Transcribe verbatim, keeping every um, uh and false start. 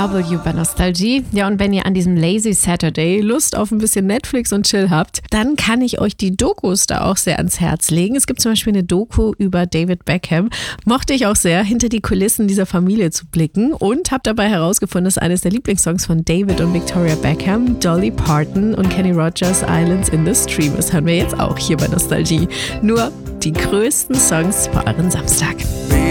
W bei Nostalgie. Ja, und wenn ihr an diesem Lazy Saturday Lust auf ein bisschen Netflix und Chill habt, dann kann ich euch die Dokus da auch sehr ans Herz legen. Es gibt zum Beispiel eine Doku über David Beckham. Mochte ich auch sehr, hinter die Kulissen dieser Familie zu blicken und habe dabei herausgefunden, dass eines der Lieblingssongs von David und Victoria Beckham, Dolly Parton und Kenny Rogers Islands in the Stream ist. Hören wir jetzt auch hier bei Nostalgie. Nur die größten Songs für euren Samstag.